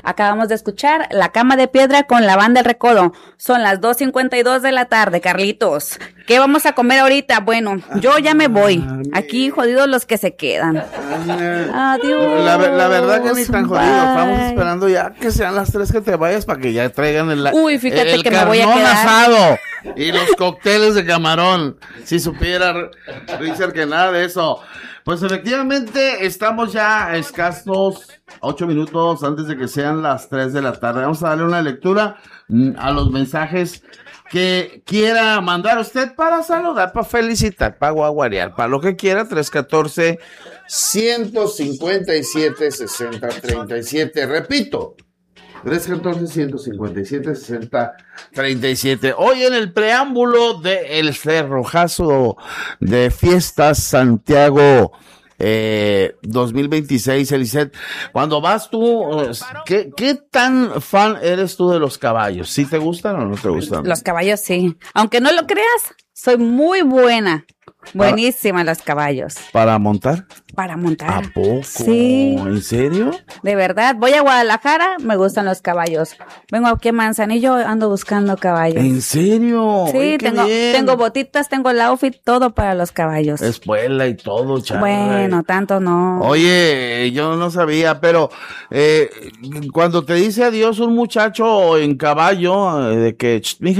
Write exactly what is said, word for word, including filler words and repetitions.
Acabamos de escuchar La Cama de Piedra con la Banda El Recodo. Son las dos cincuenta y dos de la tarde, Carlitos. ¿Qué vamos a comer ahorita? Bueno, yo ya me voy. Aquí jodidos los que se quedan. Adiós. La, la verdad que ni tan jodido. Estamos esperando ya que sean las tres que te vayas para que ya traigan el, Uy, fíjate el que me voy a carnón quedar. asado y los cócteles de camarón. Si supiera Richard que nada de eso. Pues efectivamente estamos ya a escasos ocho minutos antes de que sean las tres de la tarde. Vamos a darle una lectura a los mensajes que quiera mandar usted para saludar, para felicitar, para guaguarear, para lo que quiera. Tres uno cuatro, ciento cincuenta y siete, sesenta, treinta y siete. Repito, tres uno cuatro, ciento cincuenta y siete, sesenta, treinta y siete. Hoy en el preámbulo del cerrojazo de Fiestas Santiago eh, dos mil veintiséis, Eliseth, cuando vas tú, ¿qué, qué tan fan eres tú de los caballos? ¿Sí te gustan o no te gustan? Los caballos sí. Aunque no lo creas, soy muy buena. Buenísima los caballos. ¿Para montar? Para montar. ¿A poco? Sí. ¿En serio? De verdad. Voy a Guadalajara, me gustan los caballos. Vengo aquí a Manzanillo, ando buscando caballos. ¿En serio? Sí, Ay, tengo, bien. tengo botitas, tengo el outfit, todo para los caballos. Espuela y todo, chaval. Bueno, tanto no. Oye, yo no sabía, pero eh, cuando te dice adiós un muchacho en caballo, eh, de que, mija,